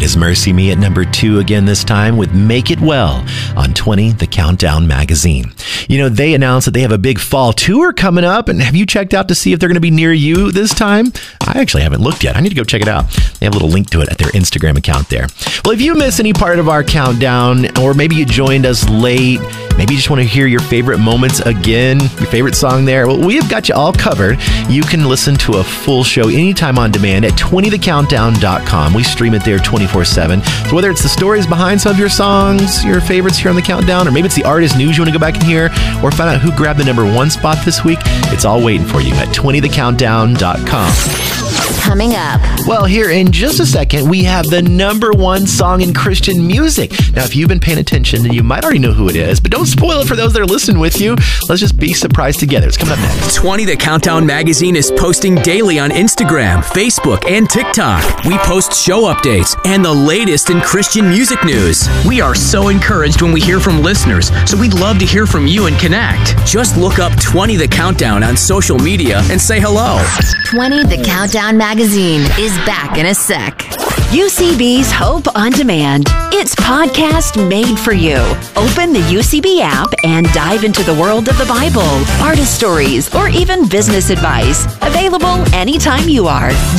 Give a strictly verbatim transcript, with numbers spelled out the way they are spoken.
is Mercy Me at number two again this time with Make It Well on twenty, The Countdown magazine. You know, they announced that they have a big fall tour coming up, and have you checked out to see if they're going to be near you this time? I actually haven't looked yet. I need to go check it out. They have a little link to it at their Instagram account there. Well, if you miss any part of our countdown, or maybe you joined us late, maybe you just want to hear your favorite moments again, your favorite song there, well, we have got you all covered. You can listen to a full show anytime on demand at twenty the countdown dot com. We stream it there twenty-four seven. So whether it's the stories behind some of your songs, your favorites here on the Countdown, or maybe it's the artist news you want to go back and hear, or find out who grabbed the number one spot this week, it's all waiting for you at twenty the countdown dot com. Coming up. Well, here in just a second, we have the number one song in Christian music. Now, if you've been paying attention, then you might already know who it is, but don't spoil it for those that are listening with you. Let's just be surprised together. It's coming up next. twenty The Countdown magazine is posting daily on Instagram, Facebook, and TikTok. We post show updates and the latest in Christian music news. We are so encouraged when we hear from listeners, so we'd love to hear from you and connect. Just look up twenty The Countdown on social media and say hello. twenty The Countdown magazine is back in a sec. U C B's Hope on Demand. It's podcast made for you. Open the U C B app and dive into the world of the Bible, artist stories, or even business advice. Available anytime you are.